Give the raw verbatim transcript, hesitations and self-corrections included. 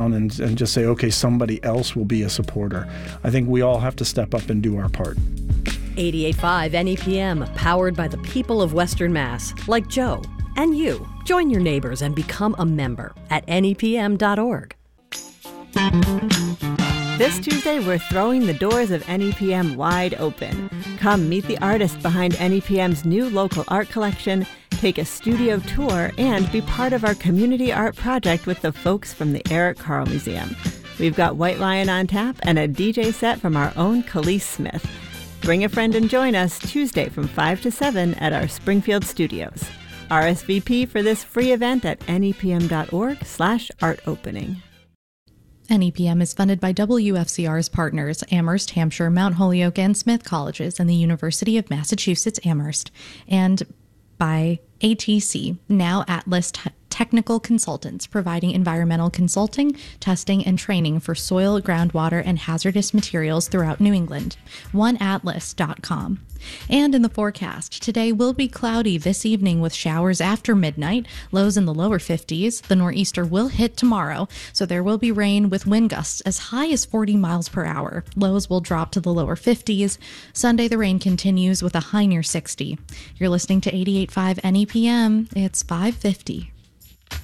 and, and just say, okay, somebody else will be a supporter. I think we all have to step up and do our part. eighty-eight point five N E P M, powered by the people of Western Mass, like Joe and you. Join your neighbors and become a member at N E P M dot org. This Tuesday, we're throwing the doors of N E P M wide open. Come meet the artist behind N E P M's new local art collection, take a studio tour, and be part of our community art project with the folks from the Eric Carle Museum. We've got White Lion on tap and a D J set from our own Khalees Smith. Bring a friend and join us Tuesday from five to seven at our Springfield studios. R S V P for this free event at N E P M dot org slash art opening. N E P M is funded by W F C R's partners, Amherst, Hampshire, Mount Holyoke, and Smith Colleges, and the University of Massachusetts Amherst, and by A T C, now Atlas T- Technical Consultants, providing environmental consulting, testing, and training for soil, groundwater, and hazardous materials throughout New England. one atlas dot com. And in the forecast, today will be cloudy this evening with showers after midnight, lows in the lower fifties. The nor'easter will hit tomorrow, so there will be rain with wind gusts as high as forty miles per hour. Lows will drop to the lower fifties. Sunday, the rain continues with a high near sixty. You're listening to eighty-eight point five N E P M. It's five fifty.